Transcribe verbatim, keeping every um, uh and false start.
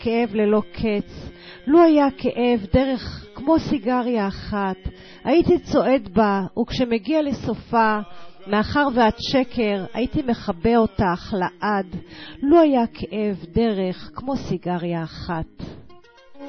כאב ללא קץ. לו היה כאב דרך כמו סיגריה אחת, הייתי צועד בה, וכשמגיע לסופה, מאחר ואת שקר, הייתי מחבא אותך לעד. לו היה כאב דרך כמו סיגריה אחת.